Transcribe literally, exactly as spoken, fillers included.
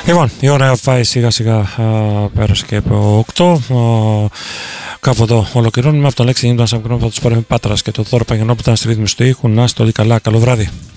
Λοιπόν, η ώρα πάει σιγά σιγά, α, πέρασε και από οκτώ. Α, κάπου εδώ ολοκληρώνουμε. Από τον Λέξη Νίντον, σαν που θα του πάρουμε Πάτρας και το Θόρο Παγιανό που ήταν στη ρύθμιση του ήχου. Να είστε όλοι καλά, καλό βράδυ.